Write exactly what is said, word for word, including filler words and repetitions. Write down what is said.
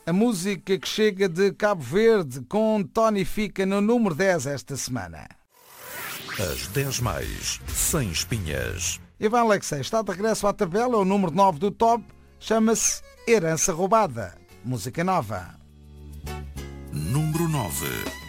A música que chega de Cabo Verde com Tony fica no número dez esta semana. As dez mais, sem espinhas. Ivan Alexei está de regresso à tabela, o número nove do top, chama-se Herança Roubada. Música nova. Número nove.